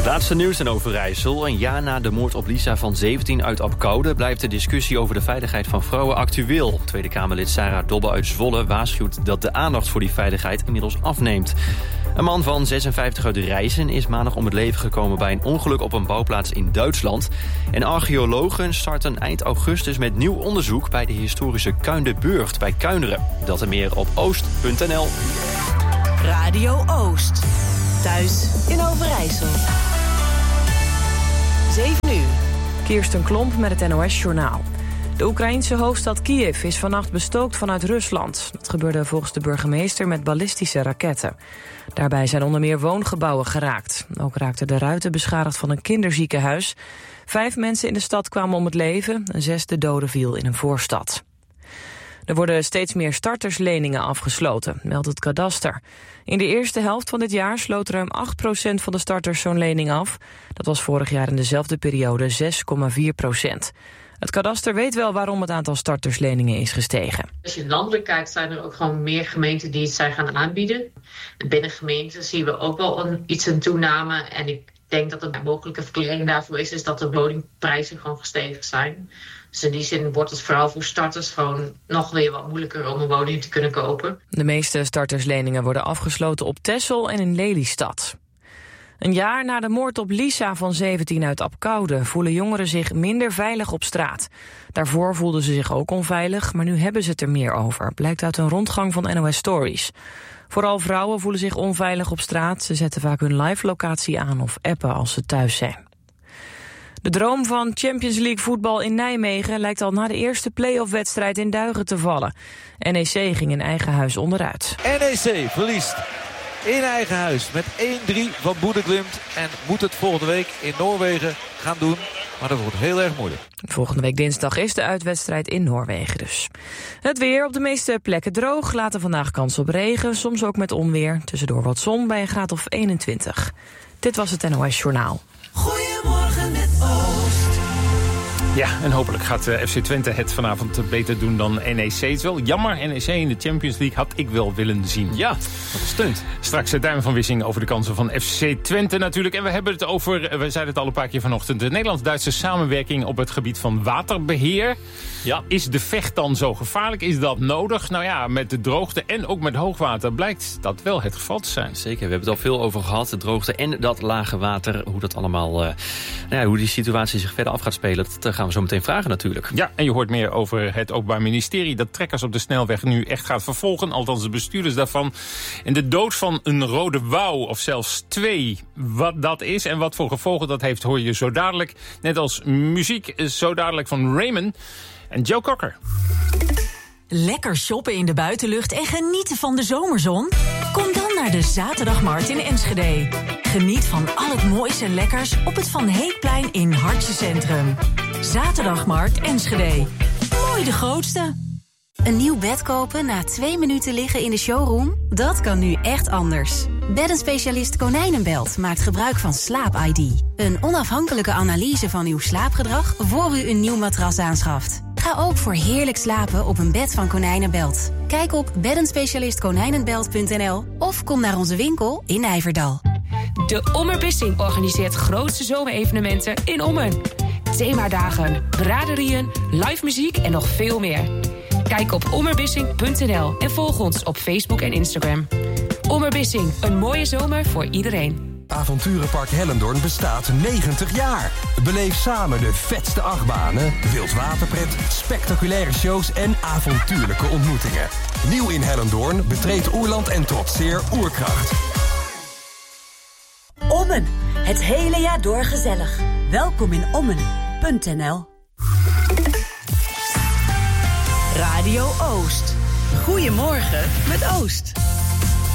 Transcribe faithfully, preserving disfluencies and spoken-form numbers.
Laatste nieuws in Overijssel. Een jaar na de moord op Lisa van zeventien uit Apkoude blijft de discussie over de veiligheid van vrouwen actueel. Tweede Kamerlid Sarah Dobbe uit Zwolle waarschuwt dat de aandacht voor die veiligheid inmiddels afneemt. Een man van zesenvijftig uit Rijssen is maandag om het leven gekomen bij een ongeluk op een bouwplaats in Duitsland. En archeologen starten eind augustus met nieuw onderzoek bij de historische Kuinderburgt bij Kuinderen. Dat en meer op oost punt n l. Radio Oost. Thuis in Overijssel. zeven uur. Kirsten Klomp met het N O S-journaal. De Oekraïense hoofdstad Kiev is vannacht bestookt vanuit Rusland. Dat gebeurde volgens de burgemeester met ballistische raketten. Daarbij zijn onder meer woongebouwen geraakt. Ook raakten de ruiten beschadigd van een kinderziekenhuis. Vijf mensen in de stad kwamen om het leven. Een zesde dode viel in een voorstad. Er worden steeds meer startersleningen afgesloten, meldt het kadaster. In de eerste helft van dit jaar sloot ruim acht procent van de starters zo'n lening af. Dat was vorig jaar in dezelfde periode zes komma vier procent. Het kadaster weet wel waarom het aantal startersleningen is gestegen. Als je landelijk kijkt, zijn er ook gewoon meer gemeenten die het zijn gaan aanbieden. Binnen gemeenten zien we ook wel een, iets een toename. En ik denk dat een mogelijke verklaring daarvoor is, is dat de woningprijzen gewoon gestegen zijn. Dus in die zin wordt het vooral voor starters gewoon nog weer wat moeilijker om een woning te kunnen kopen. De meeste startersleningen worden afgesloten op Texel en in Lelystad. Een jaar na de moord op Lisa van zeventien uit Apkoude voelen jongeren zich minder veilig op straat. Daarvoor voelden ze zich ook onveilig, maar nu hebben ze het er meer over, blijkt uit een rondgang van N O S Stories. Vooral vrouwen voelen zich onveilig op straat. Ze zetten vaak hun live-locatie aan of appen als ze thuis zijn. De droom van Champions League voetbal in Nijmegen lijkt al na de eerste play-off-wedstrijd in duigen te vallen. N E C ging in eigen huis onderuit. N E C verliest in eigen huis met één drie van Bodø/Glimt en moet het volgende week in Noorwegen gaan doen. Maar dat wordt heel erg moeilijk. Volgende week dinsdag is de uitwedstrijd in Noorwegen dus. Het weer op de meeste plekken droog. Later vandaag kans op regen, soms ook met onweer. Tussendoor wat zon bij een graad of eenentwintig. Dit was het N O S Journaal. Goedemorgen met Oost. Ja, en hopelijk gaat uh, F C Twente het vanavond beter doen dan N E C. Het is wel jammer, N E C in de Champions League had ik wel willen zien. Ja, wat een stunt. Straks uh, Duim van Wissing over de kansen van F C Twente natuurlijk. En we hebben het over, uh, we zeiden het al een paar keer vanochtend, de Nederlands-Duitse samenwerking op het gebied van waterbeheer. Ja. Is de Vecht dan zo gevaarlijk? Is dat nodig? Nou ja, met de droogte en ook met hoogwater blijkt dat wel het geval te zijn. Zeker, we hebben het al veel over gehad. De droogte en dat lage water, hoe dat allemaal, uh, nou ja, hoe die situatie zich verder af gaat spelen. Dat gaan we zo meteen vragen natuurlijk. Ja, en je hoort meer over het Openbaar Ministerie dat trekkers op de snelweg nu echt gaat vervolgen. Althans de bestuurders daarvan. En de dood van een rode wouw, of zelfs twee. Wat dat is en wat voor gevolgen dat heeft, hoor je zo dadelijk. Net als muziek, zo dadelijk van Raymond en Joe Cocker. Lekker shoppen in de buitenlucht en genieten van de zomerzon? Kom dan naar de Zaterdagmarkt in Enschede. Geniet van al het moois en lekkers op het Van Heekplein in Hartje Centrum. Zaterdagmarkt Enschede. Mooi de grootste. Een nieuw bed kopen na twee minuten liggen in de showroom? Dat kan nu echt anders. Beddenspecialist Konijnenbelt maakt gebruik van Slaap I D. Een onafhankelijke analyse van uw slaapgedrag voor u een nieuw matras aanschaft. Ga ook voor heerlijk slapen op een bed van Konijnenbelt. Kijk op beddenspecialist konijnenbelt punt n l of kom naar onze winkel in Nijverdal. De Ommerbissing organiseert grootste zomerevenementen in Ommen. Themadagen, braderieën, live muziek en nog veel meer. Kijk op ommerbissing punt n l en volg ons op Facebook en Instagram. Ommerbissing, een mooie zomer voor iedereen. Avonturenpark Hellendoorn bestaat negentig jaar. Beleef samen de vetste achtbanen, wildwaterpret, spectaculaire shows en avontuurlijke ontmoetingen. Nieuw in Hellendoorn, betreed Oerland en trotseer Oerkracht. Ommen, het hele jaar door gezellig. Welkom in ommen punt n l. Radio Oost. Goedemorgen met Oost.